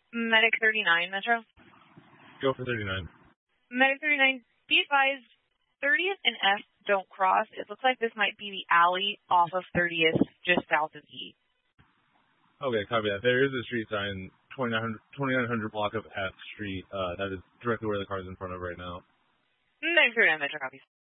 Medic 39, Metro. Go for 39. Medic 39, be advised, 30th and F don't cross. It looks like this might be the alley off of 30th, just south of E. Okay, copy that. There is a street sign, 2900 block of F Street. That is directly where the car is in front of right now. Medic 39, Metro copies.